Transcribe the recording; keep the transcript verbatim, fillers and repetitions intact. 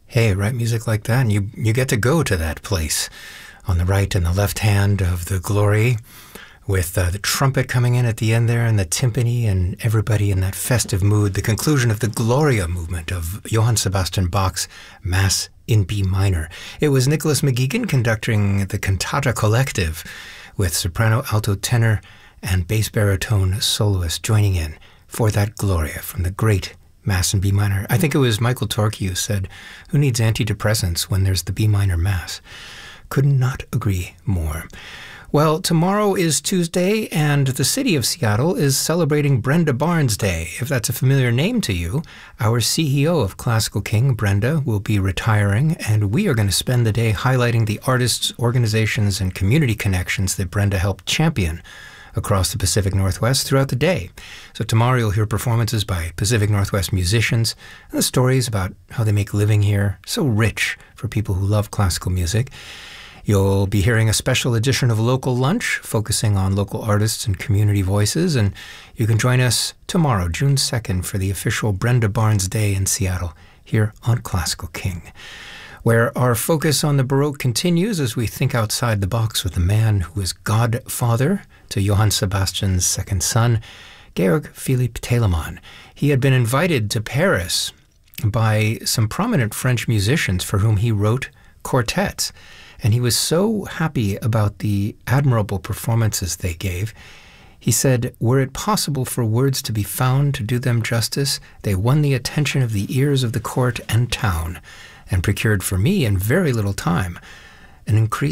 Hey, write music like that, and you, you get to go to that place on the right and the left hand of the glory, with uh, the trumpet coming in at the end there and the timpani and everybody in that festive mood, the conclusion of the Gloria movement of Johann Sebastian Bach's Mass in B minor. It was Nicholas McGeegan conducting the Cantata Collective with soprano, alto, tenor, and bass baritone soloist joining in for that Gloria from the great Mass in B minor. I think it was Michael Torke who said, "Who needs antidepressants when there's the B minor Mass?" Could not agree more. Well, tomorrow is Tuesday, and the city of Seattle is celebrating Brenda Barnes Day. If that's a familiar name to you, our C E O of Classical King, Brenda, will be retiring, and we are going to spend the day highlighting the artists, organizations, and community connections that Brenda helped champion across the Pacific Northwest throughout the day. So tomorrow you'll hear performances by Pacific Northwest musicians and the stories about how they make living here so rich for people who love classical music. You'll be hearing a special edition of Local Lunch, focusing on local artists and community voices, and you can join us tomorrow, June second, for the official Brenda Barnes Day in Seattle, here on Classical King, where our focus on the Baroque continues as we think outside the box with the man who was godfather to Johann Sebastian's second son, Georg Philipp Telemann. He had been invited to Paris by some prominent French musicians for whom he wrote quartets. And he was so happy about the admirable performances they gave. He said, "Were it possible for words to be found to do them justice, they won the attention of the ears of the court and town, and procured for me in very little time an increase